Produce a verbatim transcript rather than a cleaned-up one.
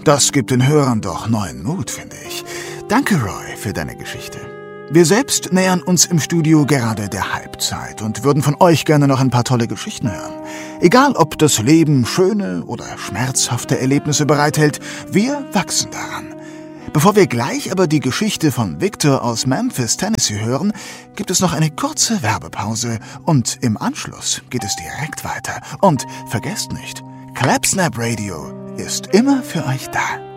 Das gibt den Hörern doch neuen Mut, finde ich. Danke, Roy, für deine Geschichte. Wir selbst nähern uns im Studio gerade der Halbzeit und würden von euch gerne noch ein paar tolle Geschichten hören. Egal, ob das Leben schöne oder schmerzhafte Erlebnisse bereithält, wir wachsen daran. Bevor wir gleich aber die Geschichte von Victor aus Memphis, Tennessee hören, gibt es noch eine kurze Werbepause und im Anschluss geht es direkt weiter. Und vergesst nicht, Clapsnap Radio ist immer für euch da.